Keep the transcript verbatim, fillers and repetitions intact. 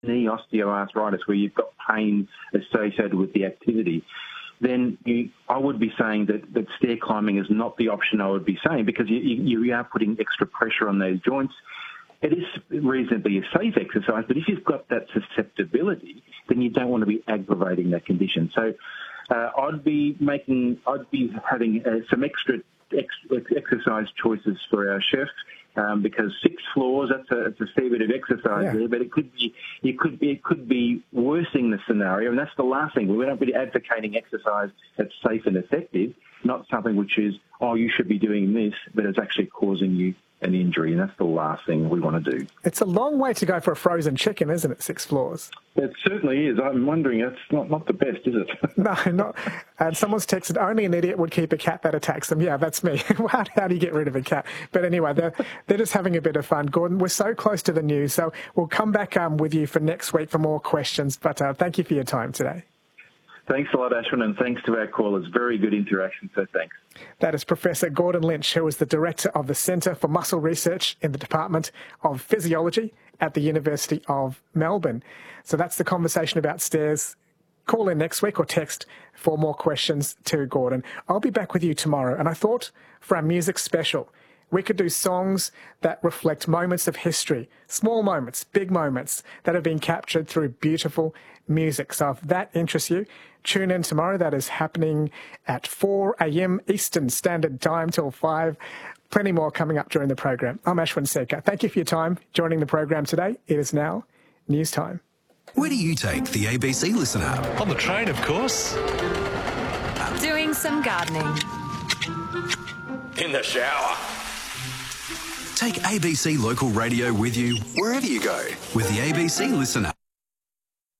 knee osteoarthritis, where you've got pain associated with the activity, then you, I would be saying that, that stair climbing is not the option I would be saying, because you, you, you are putting extra pressure on those joints. It is reasonably a safe exercise, but if you've got that susceptibility, then you don't want to be aggravating that condition. So uh, I'd be making, I'd be having uh, some extra ex, ex, exercise choices for our chefs. Um, because six floors, that's a, it's a fair bit of exercise yeah. there, but it could be, it could be, it could be worsening the scenario, and that's the last thing. We don't be advocating exercise that's safe and effective, not something which is, oh, you should be doing this, but it's actually causing you an injury, and that's the last thing we want to do. It's a long way to go for a frozen chicken, isn't it, six floors? It certainly is. I'm wondering, it's not, not the best, is it? No, not. And someone's texted, only an idiot would keep a cat that attacks them. Yeah, that's me. how, how do you get rid of a cat? But anyway, they're, they're just having a bit of fun. Gordon, we're so close to the news, so we'll come back um, with you for next week for more questions. But uh, thank you for your time today. Thanks a lot, Ashwin, and thanks to our callers. Very good interaction, so thanks. That is Professor Gordon Lynch, who is the Director of the Centre for Muscle Research in the Department of Physiology at the University of Melbourne. So that's the conversation about stairs. Call in next week or text for more questions to Gordon. I'll be back with you tomorrow, and I thought for our music special, we could do songs that reflect moments of history, small moments, big moments that have been captured through beautiful music. So if that interests you, tune in tomorrow. That is happening at four a.m. Eastern Standard Time till five. Plenty more coming up during the program. I'm Ashwin Sekar. Thank you for your time joining the program today. It is now news time. Where do you take the A B C Listen app? On the train, of course. Doing some gardening. In the shower. Take A B C Local Radio with you wherever you go with the A B C Listen app.